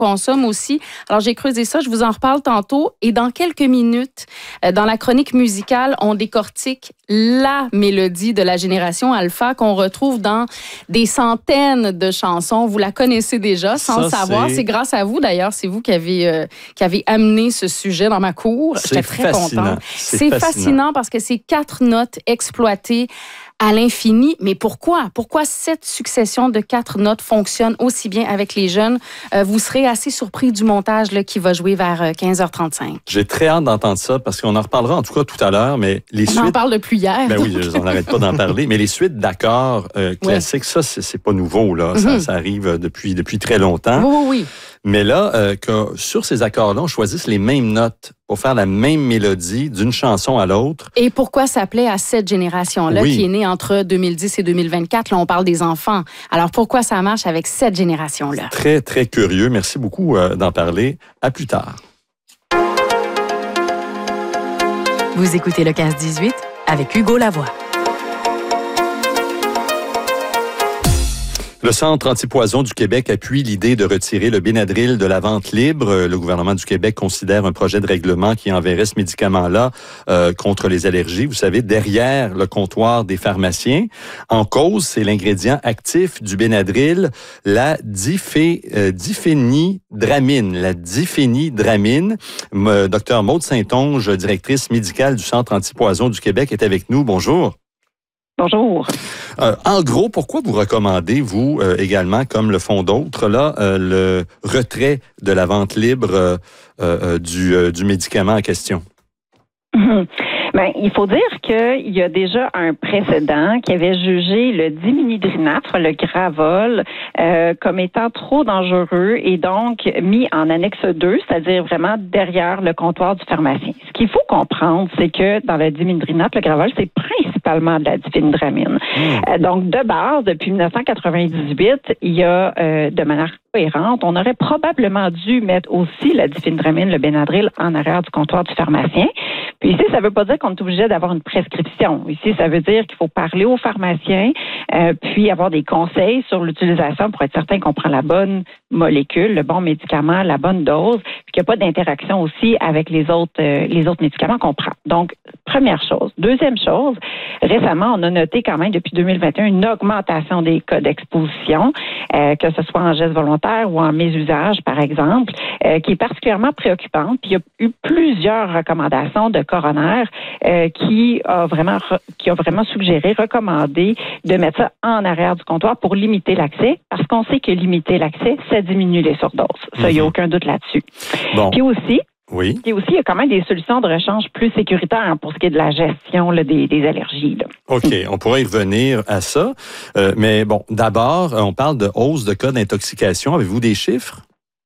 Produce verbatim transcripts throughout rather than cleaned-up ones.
consomme aussi. Alors, j'ai creusé ça, je vous en reparle tantôt. Et dans quelques minutes, dans la chronique musicale, on décortique la mélodie de la génération Alpha qu'on retrouve dans des centaines de chansons. Vous la connaissez déjà, sans ça, le savoir. C'est... c'est grâce à vous, d'ailleurs. C'est vous qui avez, euh, qui avez amené ce sujet dans ma cour. J'étais très fascinant. contente. C'est, c'est fascinant. fascinant parce que c'est quatre notes exploitées à l'infini. Mais pourquoi? Pourquoi cette succession de quatre notes fonctionne aussi bien avec les jeunes? Euh, vous serez assez surpris du montage là, qui va jouer vers quinze heures trente-cinq. J'ai très hâte d'entendre ça parce qu'on en reparlera en tout cas tout à l'heure, mais les On suites... en parle depuis hier. Ben oui, on n'arrête pas d'en parler, mais les suites d'accords euh, classiques, oui. ça, c'est, c'est pas nouveau, là. Mm-hmm. Ça, ça arrive depuis, depuis très longtemps. Oui, oui, oui. Mais là, euh, que sur ces accords-là, on choisisse les mêmes notes pour faire la même mélodie d'une chanson à l'autre. Et pourquoi ça plaît à cette génération-là oui. qui est née entre deux mille dix et deux mille vingt-quatre? Là, on parle des enfants. Alors, pourquoi ça marche avec cette génération-là? C'est très, très curieux. Merci beaucoup euh, d'en parler. À plus tard. Vous écoutez le quinze dix-huit avec Hugo Lavoie. Le Centre antipoison du Québec appuie l'idée de retirer le Benadryl de la vente libre. Le gouvernement du Québec considère un projet de règlement qui enverrait ce médicament-là euh, contre les allergies, vous savez, derrière le comptoir des pharmaciens. En cause, c'est l'ingrédient actif du Benadryl, la diphé, euh, diphénhydramine. La diphénhydramine. Euh, Docteur Maude Saint-Onge, directrice médicale du Centre antipoison du Québec, est avec nous. Bonjour. Bonjour. Euh, en gros, pourquoi vous recommandez, vous, euh, également, comme le font d'autres, là, euh, le retrait de la vente libre euh, euh, du, euh, du médicament en question? Mmh. Ben, il faut dire qu'il y a déjà un précédent qui avait jugé le diménhydrinate, le Gravol, euh, comme étant trop dangereux et donc mis en annexe deux, c'est-à-dire vraiment derrière le comptoir du pharmacien. Ce qu'il faut comprendre, c'est que dans le diménhydrinate, le Gravol, c'est principalement de la diphénhydramine. Mmh. Euh, donc, de base, depuis dix-neuf cent quatre-vingt-dix-huit, il y a, euh, de manière cohérente, on aurait probablement dû mettre aussi la diphénydramine, le Benadryl, en arrière du comptoir du pharmacien. Puis ici, ça ne veut pas dire qu'on est obligé d'avoir une prescription. Ici, ça veut dire qu'il faut parler au pharmacien, euh, puis avoir des conseils sur l'utilisation pour être certain qu'on prend la bonne molécule, le bon médicament, la bonne dose, puis qu'il n'y a pas d'interaction aussi avec les autres, euh, les autres médicaments qu'on prend. Donc, première chose. Deuxième chose, récemment, on a noté quand même depuis deux mille vingt et un une augmentation des cas d'exposition, euh, que ce soit en gestes volontaires ou en mésusage, par exemple, euh, qui est particulièrement préoccupante. Puis il y a eu plusieurs recommandations de coroner euh, qui a vraiment qui ont vraiment suggéré, recommandé de mettre ça en arrière du comptoir pour limiter l'accès, parce qu'on sait que limiter l'accès, ça diminue les surdoses. Ça, il n'y a aucun doute là-dessus. Bon. Puis aussi, Oui. Et aussi, il y a quand même des solutions de rechange plus sécuritaires pour ce qui est de la gestion là, des, des allergies. Là. OK, on pourrait y revenir à ça. Euh, mais bon, d'abord, on parle de hausse de cas d'intoxication. Avez-vous des chiffres?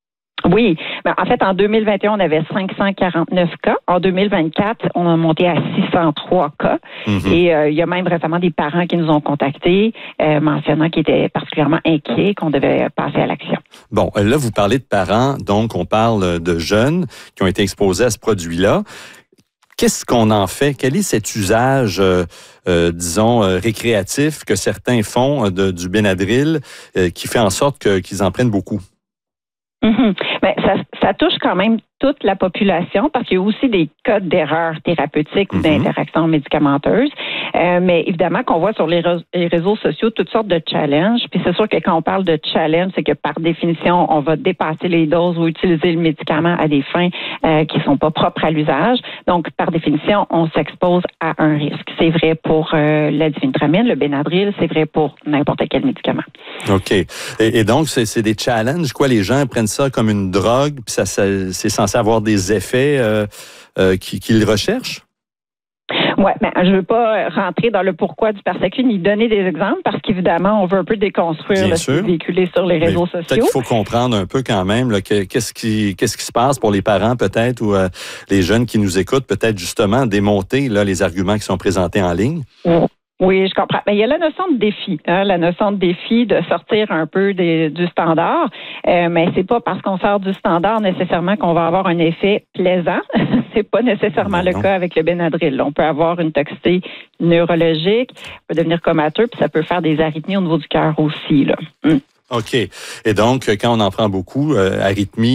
Oui. Ben, en fait, en deux mille vingt et un, on avait cinq cent quarante-neuf cas. En deux mille vingt-quatre, on a monté à six cent trois cas. Mm-hmm. Et euh, il y a même récemment des parents qui nous ont contactés, euh, mentionnant qu'ils étaient particulièrement inquiets qu'on devait passer à l'action. Bon, là, vous parlez de parents, donc on parle de jeunes qui ont été exposés à ce produit-là. Qu'est-ce qu'on en fait? Quel est cet usage, euh, euh, disons, euh, récréatif que certains font de, du Benadryl euh, qui fait en sorte que, qu'ils en prennent beaucoup? Mm-hmm. Ben, ça, ça touche quand même toute la population parce qu'il y a aussi des cas d'erreurs thérapeutiques ou mm-hmm. d'interactions médicamenteuses. Euh, mais évidemment qu'on voit sur les, re- les réseaux sociaux toutes sortes de challenges. Puis c'est sûr que quand on parle de challenge, c'est que par définition, on va dépasser les doses ou utiliser le médicament à des fins euh, qui sont pas propres à l'usage. Donc, par définition, on s'expose à un risque. C'est vrai pour euh, la diphénhydramine, le Benadryl, c'est vrai pour n'importe quel médicament. OK. Et, et donc, c'est, c'est des challenges, quoi? Les gens prennent ça comme une drogue, puis ça, ça, c'est censé avoir des effets euh, euh, qu'ils, qu'ils recherchent? Oui, ben, je ne veux pas rentrer dans le pourquoi du persécu ni donner des exemples parce qu'évidemment, on veut un peu déconstruire le ce véhiculé sur les réseaux Mais sociaux. Peut-être qu'il faut comprendre un peu quand même là, que, qu'est-ce, qui, qu'est-ce qui se passe pour les parents peut-être ou euh, les jeunes qui nous écoutent, peut-être justement démonter là, les arguments qui sont présentés en ligne. Mmh. Oui, je comprends. Mais il y a la notion de défi, hein, la notion de défi de sortir un peu des, du standard. Euh, mais c'est pas parce qu'on sort du standard nécessairement qu'on va avoir un effet plaisant. C'est pas nécessairement non, le non. cas avec le Benadryl. On peut avoir une toxicité neurologique, on peut devenir comateux, puis ça peut faire des arythmies au niveau du cœur aussi. Là. Mm. OK. Et donc, quand on en prend beaucoup, euh, arythmie,